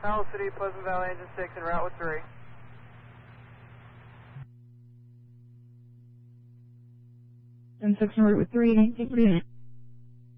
Howell City, Pleasant Valley, engine 6, en route with 3. And 6 en route with 3, 8 unit.